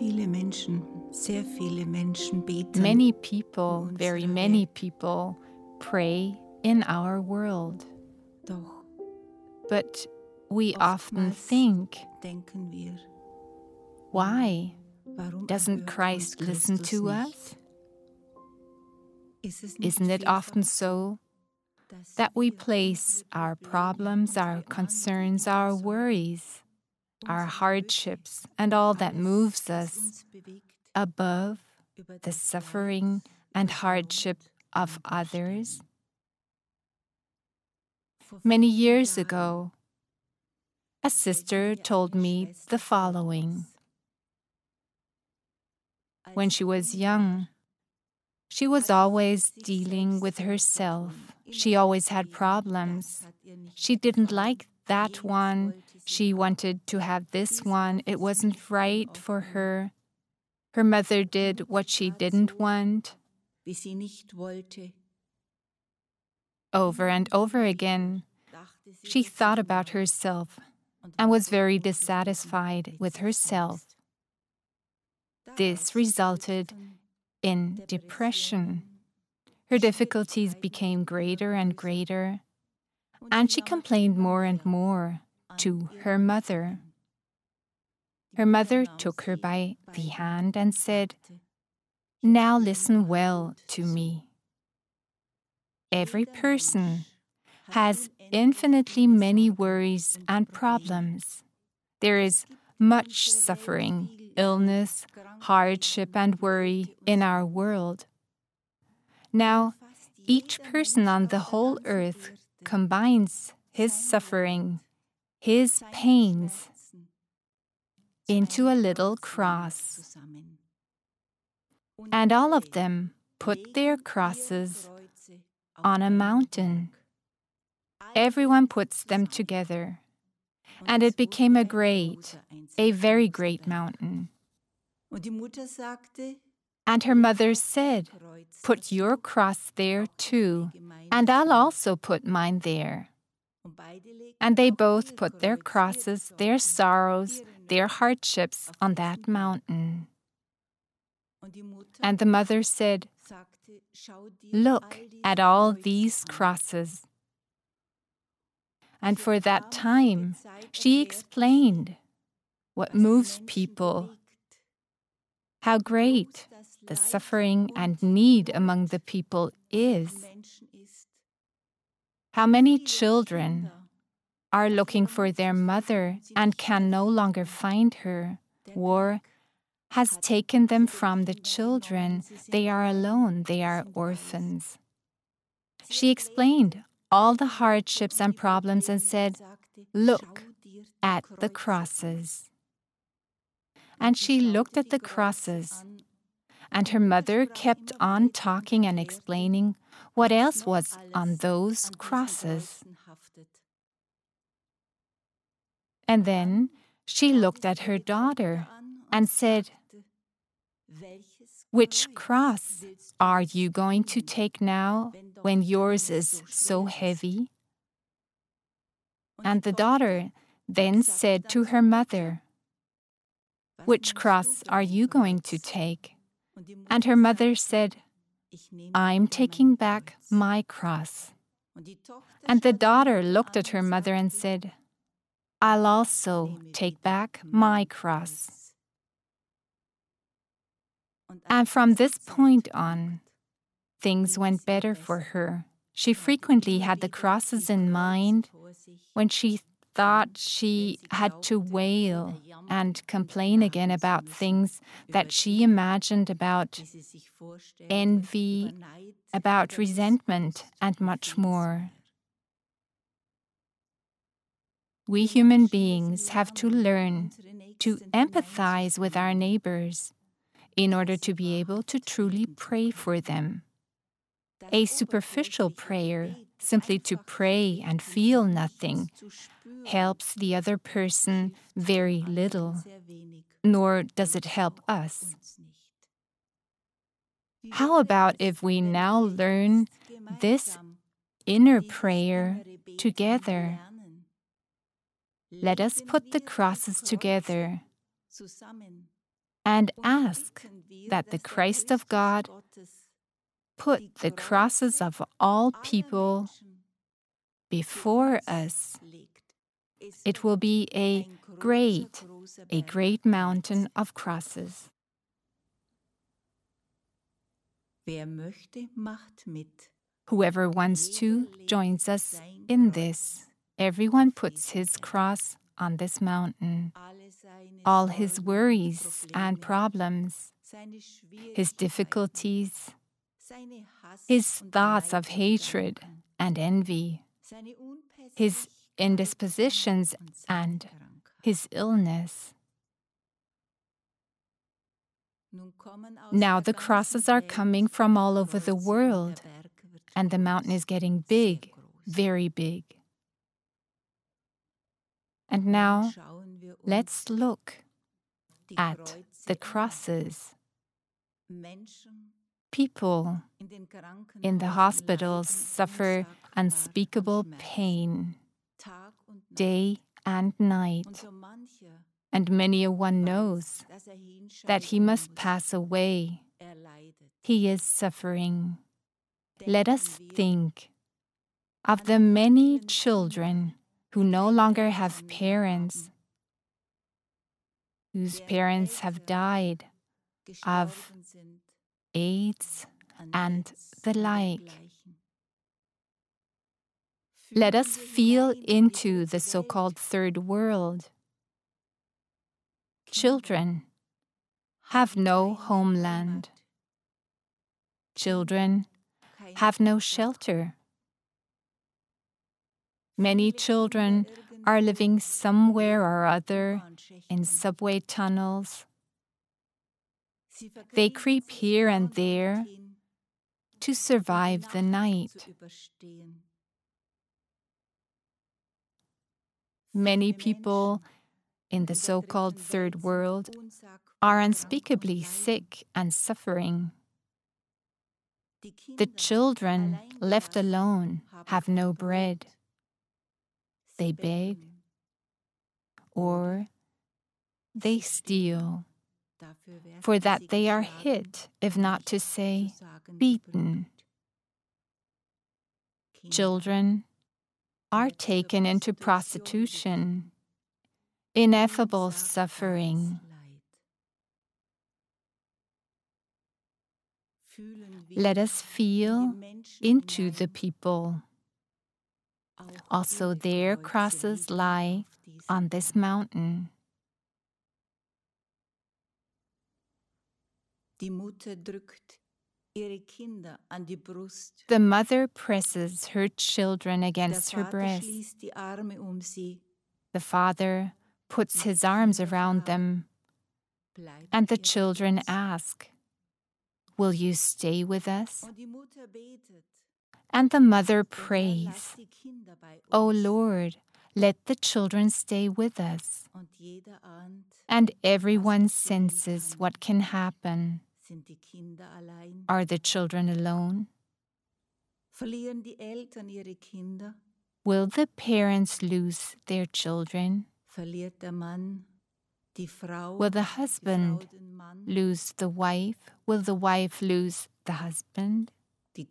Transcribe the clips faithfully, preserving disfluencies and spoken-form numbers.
viele Menschen, sehr viele Menschen beten. Many people, very many people, pray in our world. Doch But we often oftmals think, denken wir, why warum doesn't erhört Christ uns listen Christus to nicht? us? Ist es nicht Isn't it often vielfach so dass that we wir place unsere our Probleme, problems, our unsere concerns, Anliegen, our Sorgen, worries, our unsere hardships, Nöte, and all that alles, moves was us uns bewegt, above über the das suffering Leid and der hardship Not of anderer others? stellen? Vor Many vielen years Jahren ago, a sister told me the following. When she was young, she was always dealing with herself. She always had problems. She didn't like that one. She wanted to have this one. It wasn't right for her. Her mother did what she didn't want. wie sie nicht wollte. Over and over again, she thought about herself and was very dissatisfied with herself. This resulted in depression. Her difficulties became greater and greater, and she complained more and more to her mother. Her mother took her by the hand and said, "Now listen well to me. Every person has infinitely many worries and problems. There is much suffering, illness, hardship, and worry in our world. Now, each person on the whole earth combines his suffering, his pains, into a little cross. And all of them put their crosses on a mountain. Everyone puts them together, and it became a great, a very great mountain." And her mother said, "Put your cross there too, and I'll also put mine there." And they both put their crosses, their sorrows, their hardships on that mountain. And the mother said, "Look at all these crosses." And for that time, she explained what moves people, how great the suffering and need among the people is, how many children are looking for their mother and can no longer find her. War has taken them from the children. They are alone, they are orphans. She explained all the hardships and problems and said, "Look at the crosses." And she looked at the crosses, and her mother kept on talking and explaining what else was on those crosses. And then she looked at her daughter and said, "Which cross are you going to take now when yours is so heavy?" And the daughter then said to her mother, "Which cross are you going to take?" And her mother said, "I'm taking back my cross." And the daughter looked at her mother and said, "I'll also take back my cross." And from this point on, things went better for her. She frequently had the crosses in mind when she thought she had to wail and complain again about things that she imagined, about envy, about resentment, and much more. We human beings have to learn to empathize with our neighbors in order to be able to truly pray for them. A superficial prayer, simply to pray and feel nothing, helps the other person very little, nor does it help us. How about if we now learn this inner prayer together? Let us put the crosses together and ask that the Christ of God put the crosses of all people before us. It will be a great, a great mountain of crosses. Wer möchte, macht mit. Whoever wants to joins us in this. Everyone puts his cross on this mountain. All his worries and problems, his difficulties, his thoughts of hatred and envy, his indispositions and his illness. Now the crosses are coming from all over the world, and the mountain is getting big, very big. And now let's look at the crosses. People in the hospitals suffer unspeakable pain day and night, and many a one knows that he must pass away. He is suffering. Let us think of the many children who no longer have parents, whose parents have died of AIDS and the like. Let us feel into the so-called third world. Children have no homeland. Children have no shelter. Many children are living somewhere or other in subway tunnels. They creep here and there to survive the night. Many people in the so-called third world are unspeakably sick and suffering. The children left alone have no bread. They beg or they steal. For that they are hit, if not to say beaten. Children are taken into prostitution, ineffable suffering. Let us feel into the people. Also their crosses lie on this mountain. The mother presses her children against her breast. The father puts his arms around them, and the children ask, "Will you stay with us?" And the mother prays, "O Lord, let the children stay with us." And everyone senses what can happen. Are the children alone? Will the parents lose their children? Will the husband lose the wife? Will the wife lose the husband? The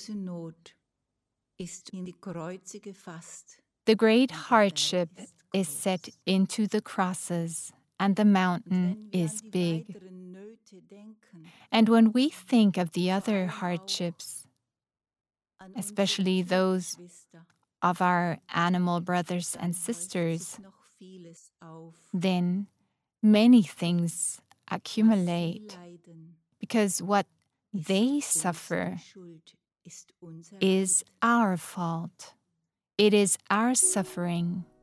great hardship is set into the crosses, and the mountain is big. And when we think of the other hardships, especially those of our animal brothers and sisters, then many things accumulate, because what they suffer is our fault. It is our suffering.